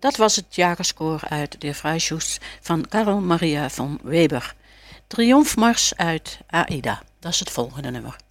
Dat was het jagerskoor uit Der Freischütz van Karl Maria von Weber. Triomfmars uit Aida, dat is het volgende nummer.